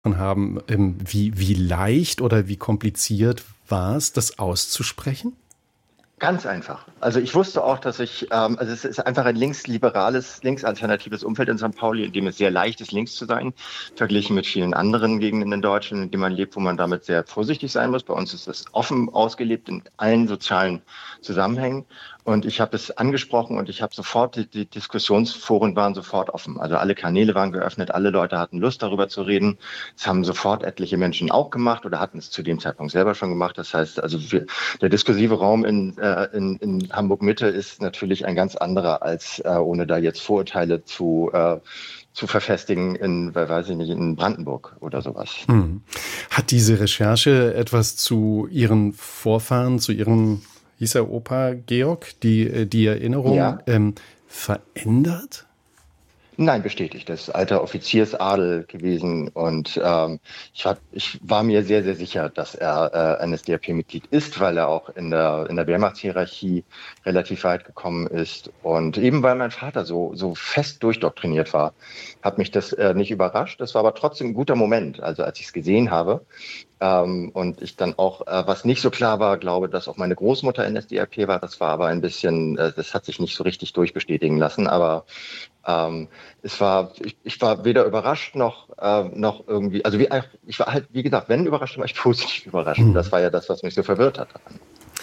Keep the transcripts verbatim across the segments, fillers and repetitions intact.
haben, ähm, wie, wie leicht oder wie kompliziert war es, das auszusprechen? Ganz einfach. Also ich wusste auch, dass ich, ähm, also es ist einfach ein linksliberales, linksalternatives Umfeld in Sankt Pauli, in dem es sehr leicht ist, links zu sein, verglichen mit vielen anderen Gegenden in Deutschland, in denen man lebt, wo man damit sehr vorsichtig sein muss. Bei uns ist das offen ausgelebt in allen sozialen Zusammenhängen. Und ich habe es angesprochen und ich habe sofort, die, die Diskussionsforen waren sofort offen. Also alle Kanäle waren geöffnet, alle Leute hatten Lust, darüber zu reden. Es haben sofort etliche Menschen auch gemacht oder hatten es zu dem Zeitpunkt selber schon gemacht. Das heißt, also wir, der diskursive Raum in, äh, in, in Hamburg-Mitte ist natürlich ein ganz anderer, als äh, ohne da jetzt Vorurteile zu äh, zu verfestigen in, weiß ich nicht, in Brandenburg oder sowas. Hm. Hat diese Recherche etwas zu Ihren Vorfahren, zu Ihrem, hieß er Opa Georg, die, die Erinnerung Ja. ähm, verändert? Nein, bestätigt. Das ist alter Offiziersadel gewesen und ähm, ich, hab, ich war mir sehr, sehr sicher, dass er äh, N S D A P-Mitglied ist, weil er auch in der, in der Wehrmachtshierarchie relativ weit gekommen ist und eben weil mein Vater so, so fest durchdoktriniert war, hat mich das äh, nicht überrascht. Das war aber trotzdem ein guter Moment, also als ich es gesehen habe. Ähm, und ich dann auch, äh, was nicht so klar war, glaube, dass auch meine Großmutter N S D A P war. Das war aber ein bisschen, äh, das hat sich nicht so richtig durchbestätigen lassen. Aber ähm, es war, ich, ich war weder überrascht noch, äh, noch irgendwie, also wie, ich war halt, wie gesagt, wenn überrascht, war ich positiv überrascht. Mhm. Das war ja das, was mich so verwirrt hat daran.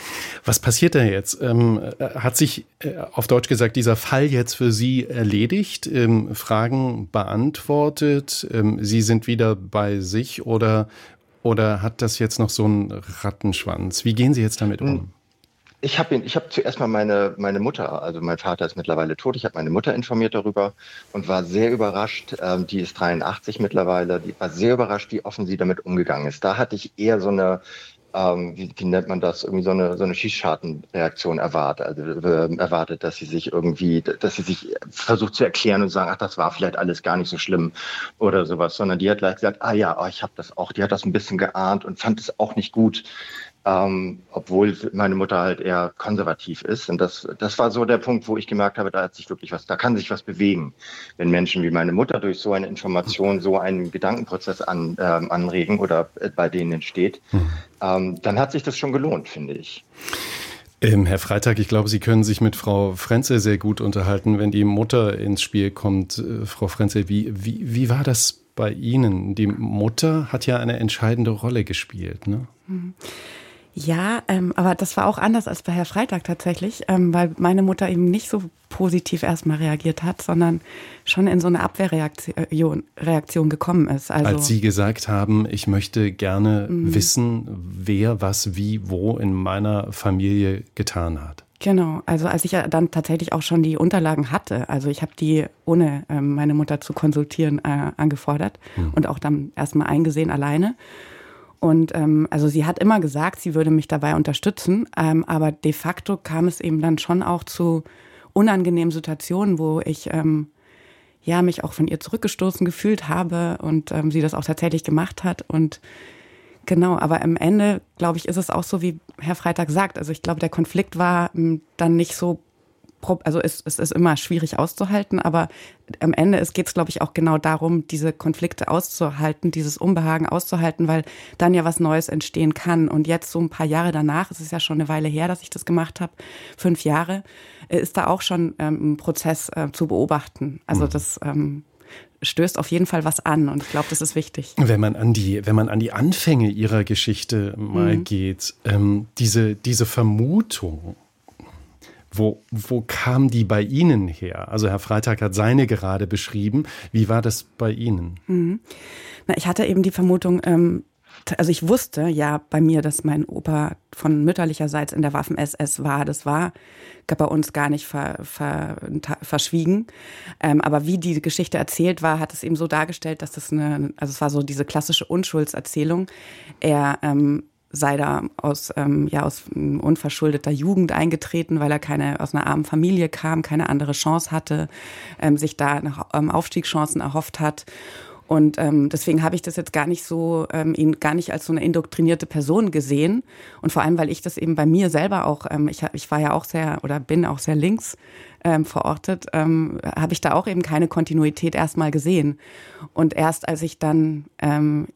Was passiert da jetzt? Ähm, hat sich äh, auf Deutsch gesagt dieser Fall jetzt für Sie erledigt? Ähm, Fragen beantwortet? Ähm, Sie sind wieder bei sich oder, oder hat das jetzt noch so einen Rattenschwanz? Wie gehen Sie jetzt damit um? Ich habe ich habe zuerst mal meine meine Mutter, also mein Vater ist mittlerweile tot, ich habe meine Mutter informiert darüber und war sehr überrascht, ähm, die ist dreiundachtzig mittlerweile, die war sehr überrascht, wie offen sie damit umgegangen ist. Da hatte ich eher so eine, ähm, wie, wie nennt man das, irgendwie so eine so eine Schießschartenreaktion erwartet, also äh, erwartet, dass sie sich irgendwie, dass sie sich versucht zu erklären und sagen, ach, das war vielleicht alles gar nicht so schlimm oder sowas, sondern die hat gleich gesagt, ah ja, oh, ich habe das auch, die hat das ein bisschen geahnt und fand es auch nicht gut. Ähm, obwohl meine Mutter halt eher konservativ ist. Und das, das war so der Punkt, wo ich gemerkt habe, da hat sich wirklich was, da kann sich was bewegen. Wenn Menschen wie meine Mutter durch so eine Information so einen Gedankenprozess an, ähm, anregen oder äh, bei denen entsteht, hm. ähm, dann hat sich das schon gelohnt, finde ich. Ähm, Herr Freitag, ich glaube, Sie können sich mit Frau Frenzel sehr gut unterhalten, wenn die Mutter ins Spiel kommt. Äh, Frau Frenzel, wie, wie, wie war das bei Ihnen? Die Mutter hat ja eine entscheidende Rolle gespielt, ne? Mhm. Ja, ähm, aber das war auch anders als bei Herr Freitag tatsächlich, ähm, weil meine Mutter eben nicht so positiv erstmal reagiert hat, sondern schon in so eine Abwehrreaktion Reaktion gekommen ist. Also, als Sie gesagt haben, ich möchte gerne mhm. wissen, wer was wie wo in meiner Familie getan hat. Genau, also als ich ja dann tatsächlich auch schon die Unterlagen hatte, also ich habe die ohne ähm, meine Mutter zu konsultieren äh, angefordert mhm. und auch dann erstmal eingesehen alleine. Und ähm, also sie hat immer gesagt, sie würde mich dabei unterstützen, ähm, aber de facto kam es eben dann schon auch zu unangenehmen Situationen, wo ich ähm, ja mich auch von ihr zurückgestoßen gefühlt habe und ähm, sie das auch tatsächlich gemacht hat. Und genau, aber am Ende, glaube ich, ist es auch so, wie Herr Freitag sagt. Also ich glaube, der Konflikt war ähm, dann nicht so, also es, es ist immer schwierig auszuhalten, aber am Ende geht es, glaube ich, auch genau darum, diese Konflikte auszuhalten, dieses Unbehagen auszuhalten, weil dann ja was Neues entstehen kann. Und jetzt so ein paar Jahre danach, es ist ja schon eine Weile her, dass ich das gemacht habe, fünf Jahre, ist da auch schon ähm, ein Prozess äh, zu beobachten. Also mhm. das ähm, stößt auf jeden Fall was an und ich glaube, das ist wichtig. Wenn man an die, wenn man an die Anfänge Ihrer Geschichte mal mhm. geht, ähm, diese, diese Vermutung, Wo, wo kam die bei Ihnen her? Also Herr Freitag hat seine gerade beschrieben. Wie war das bei Ihnen? Mhm. Na, ich hatte eben die Vermutung, ähm, also ich wusste ja bei mir, dass mein Opa von mütterlicherseits in der Waffen-S S war. Das war bei uns gar nicht ver, ver, verschwiegen. Ähm, aber wie die Geschichte erzählt war, hat es eben so dargestellt, dass das eine, also es war so diese klassische Unschuldserzählung. Er ähm, sei da aus, ähm, ja, aus unverschuldeter Jugend eingetreten, weil er keine, aus einer armen Familie kam, keine andere Chance hatte, ähm, sich da nach ähm, Aufstiegschancen erhofft hat. Und ähm, deswegen habe ich das jetzt gar nicht so, ähm, ihn gar nicht als so eine indoktrinierte Person gesehen. Und vor allem, weil ich das eben bei mir selber auch, ähm, ich, ich war ja auch sehr oder bin auch sehr links ähm, verortet, ähm, habe ich da auch eben keine Kontinuität erstmal gesehen. Und erst als ich dann ähm,